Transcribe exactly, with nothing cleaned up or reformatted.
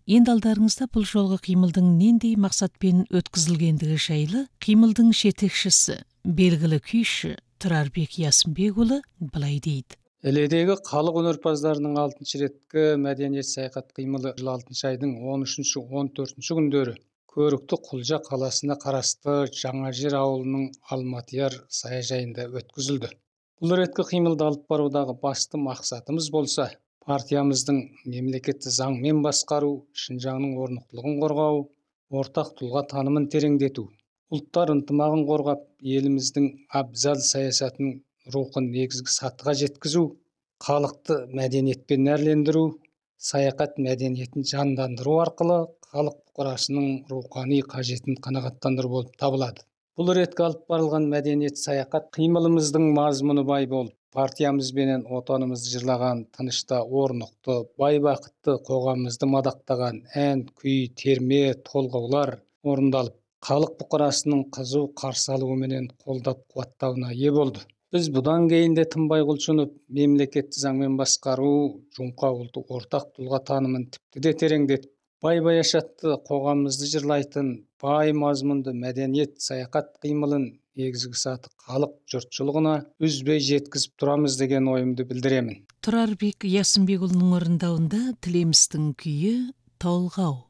Енді алдарыңызда бұл жолғы қимылдың нендей мақсатпен өткізілгендігі жайлы қимылдың жетекшісі, белгілі күйші Тұрарбек Ясынбекұлы былай дейді. Іледегі халық өнерпаздарының алтыншы реткі мәдениет саяхат қимылы жыл алтыншы айдың он үшінші он төртінші күндері Көрікті Құлжа қаласына қарасты Жаңажер ауылының Алматияр саяжайында өткізілді. Бұл реткі қимылды алып барудағы басты мақсатымыз болса, партиямыздың мемлекетті заңмен басқару, Шыңжаңның орнықтылығын қорғау, ортақ тұлға танымын тереңдету, ұлттар ынтымағын қорғап, еліміздің абзал саясатының рухын негізгі сатыға жеткізу, халықты мәдениетпен әрлендіру, саяхат мәдениетін жандандыру арқылы халық бұқарасының рухани қажетін қанағаттандыру болып табылады. Бұл ретке алып барылған мәдениет саяхат қимылымыздың мазмұны бай болып, партиямызбенен отанымызды жырлаған, тынышта орнықты, бай бақытты қоғамымызды мадақтаған ән, күй, терме, толғаулар орындалып, халық бұқарасының қызу қарсы алуыменен қолдап қуаттауына ие болды. Біз бұдан кейін де тынбай құлшынып, мемлекетті заңмен басқару, жұмқа ұлты ортақ тұлға танымын тіпті де тереңдетіп, бай баяшатты қоғамымызды жырлайтын бай мазмұнды мәдениет саяхат қимылын негізгі саты халық жұртшылығына үзбей жеткізіп тұрамыз деген ойымды білдіремін. Тұрарбек Ясынбекұлының орындауында Тілемістің күйі «Толғау».